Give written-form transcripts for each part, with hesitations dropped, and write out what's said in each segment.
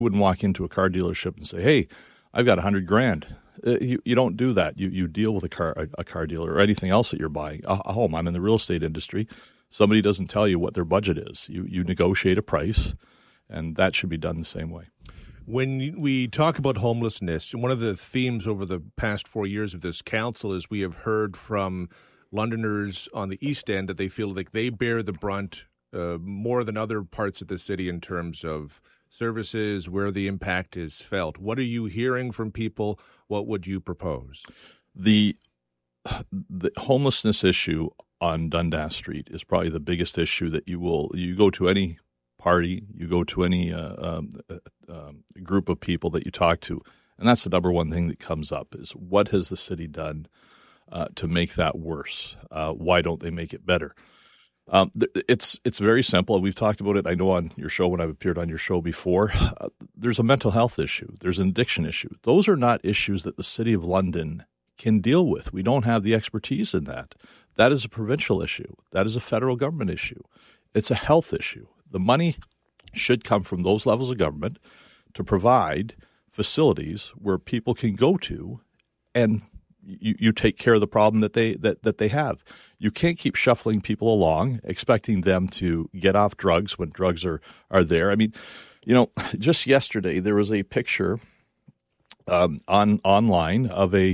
wouldn't walk into a car dealership and say, "Hey, I've got $100,000." You don't do that. You deal with a car dealer or anything else that you're buying. A home. I'm in the real estate industry. Somebody doesn't tell you what their budget is. You negotiate a price, and that should be done the same way. When we talk about homelessness, one of the themes over the past 4 years of this council is we have heard from Londoners on the East End that they feel like they bear the brunt more than other parts of the city in terms of services, where the impact is felt. What are you hearing from people? What would you propose? The homelessness issue on Dundas Street is probably the biggest issue that you go to any party, you go to any group of people that you talk to, and that's the number one thing that comes up is what has the city done to make that worse? Why don't they make it better? It's very simple. We've talked about it, I know, on your show when I've appeared on your show before. There's a mental health issue. There's an addiction issue. Those are not issues that the City of London can deal with. We don't have the expertise in that. That is a provincial issue. That is a federal government issue. It's a health issue. The money should come from those levels of government to provide facilities where people can go to and you take care of the problem that they have. You can't keep shuffling people along, expecting them to get off drugs when drugs are there. I mean, just yesterday there was a picture online of a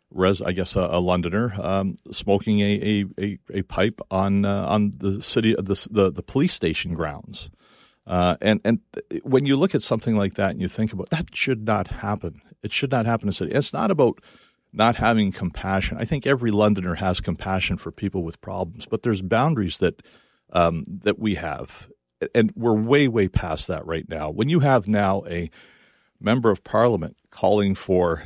Londoner smoking a pipe on the city the police station grounds. And when you look at something like that and you think about that, should not happen. It should not happen in a city. It's not about not having compassion. I think every Londoner has compassion for people with problems, but there's boundaries that we have, and we're way past that right now. When you have now a member of parliament calling for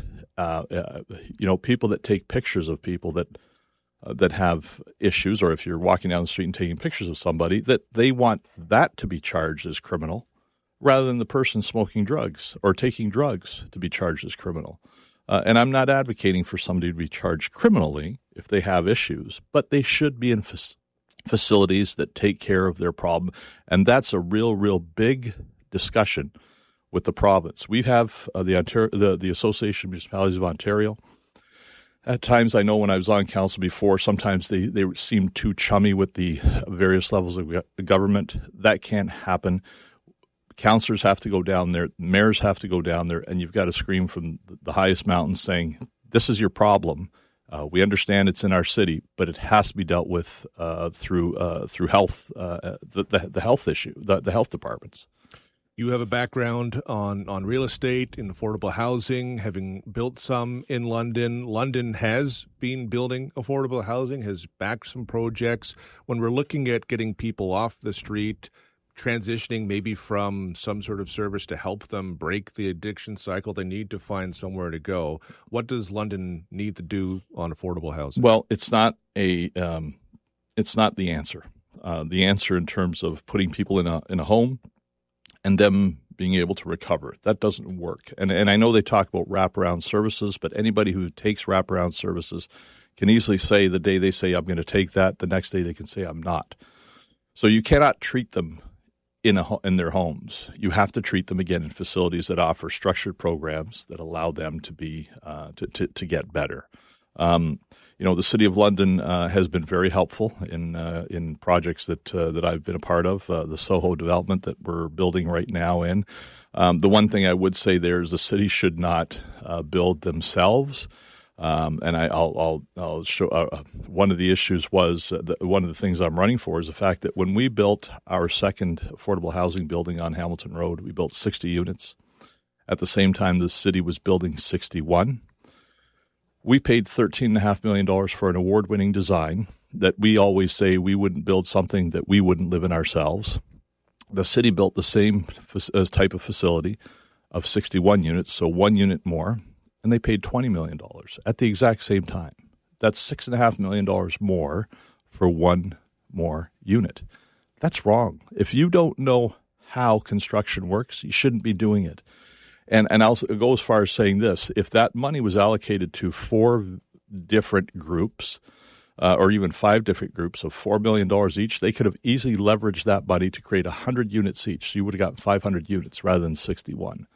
people that take pictures of people that have issues, or if you're walking down the street and taking pictures of somebody, that they want that to be charged as criminal rather than the person smoking drugs or taking drugs to be charged as criminal. And I'm not advocating for somebody to be charged criminally if they have issues, but they should be in facilities that take care of their problem. And that's a real big discussion with the province. We have the Association of Municipalities of Ontario. At times, I know when I was on council before, sometimes they seem too chummy with the various levels of government. That can't happen. Councillors have to go down there, mayors have to go down there, and you've got to scream from the highest mountains saying, this is your problem. We understand it's in our city, but it has to be dealt with through health, the health issue, the health departments. You have a background on real estate, in affordable housing, having built some in London. London has been building affordable housing, has backed some projects. When we're looking at getting people off the street, transitioning maybe from some sort of service to help them break the addiction cycle, they need to find somewhere to go. What does London need to do on affordable housing? Well, it's not the answer. The answer in terms of putting people in a home and them being able to recover, that doesn't work. And I know they talk about wraparound services, but anybody who takes wraparound services can easily say the day they say, I'm going to take that, the next day they can say, I'm not. So you cannot treat them in their homes. You have to treat them again in facilities that offer structured programs that allow them to be to get better. The City of London has been very helpful in projects that I've been a part of. The Soho development that we're building right now in. The one thing I would say there is the city should not build themselves. And I'll show one of the issues was one of the things I'm running for is the fact that when we built our second affordable housing building on Hamilton Road, we built 60 units. At the same time, the city was building 61. We paid $13.5 million for an award-winning design that we always say we wouldn't build something that we wouldn't live in ourselves. The city built the same type of facility of 61 units, so 1 unit more. And they paid $20 million at the exact same time. That's $6.5 million more for one more unit. That's wrong. If you don't know how construction works, you shouldn't be doing it. And I'll go as far as saying this. If that money was allocated to 4 different groups, or even 5 different groups of $4 million each, they could have easily leveraged that money to create 100 units each. So you would have gotten 500 units rather than 61.